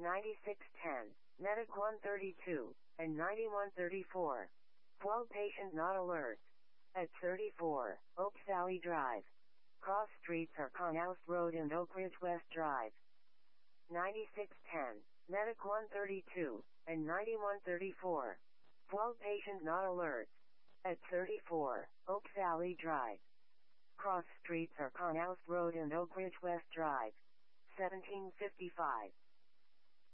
9610, Medic 132, and 9134. 12 patient not alert. At 34, Oak Valley Drive. Cross streets are Canals Road and Oak Ridge West Drive. 9610, Medic 132, and 9134. 12 patient not alert. At 34, Oak Valley Drive. Cross streets are Canals Road and Oak Ridge West Drive. 1755.